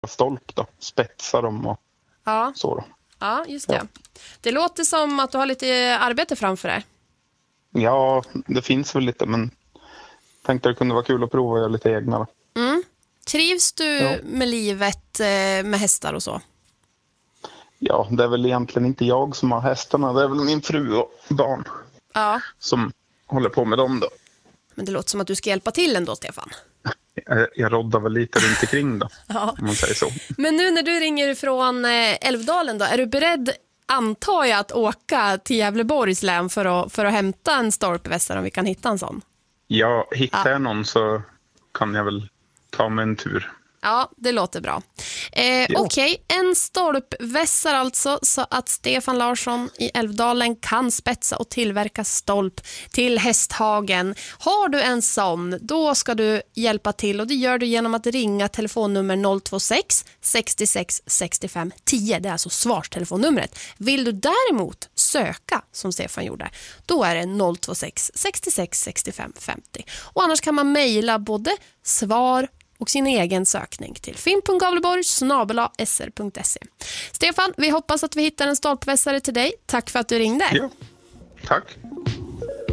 stolp då. Spetsa dem och Ja, så då. ja just det. Det låter som att du har lite arbete framför dig. Ja, det finns väl lite, men tänkte det kunde vara kul att prova att göra lite egna då. Trivs du med livet med hästar och så? Ja, det är väl egentligen inte jag som har hästarna. Det är väl min fru och barn Ja, som håller på med dem då. men det låter som att du ska hjälpa till ändå, Stefan. Jag roddar väl lite runt omkring då, Ja. om man säger så. Men nu när du ringer från Älvdalen då, är du beredd, antar jag, att åka till Gävleborgs län för att hämta en stolpvässare om vi kan hitta en sån? Ja, hittar jag någon så kan jag väl ta mig en tur. Ja, det låter bra. Okej, en stolpvässare alltså, så att Stefan Larsson i Älvdalen kan spetsa och tillverka stolp till hästhagen. Har du en sån, då ska du hjälpa till, och det gör du genom att ringa telefonnummer 026 66 65 10. Det är alltså svarstelefonnumret. Vill du däremot söka, som Stefan gjorde, då är det 026 66 65 50. Och annars kan man mejla både svar och sin egen sökning till finn.gavleborg@sr.se. Stefan, vi hoppas att vi hittar en stolpvässare till dig. Tack för att du ringde. Ja, tack.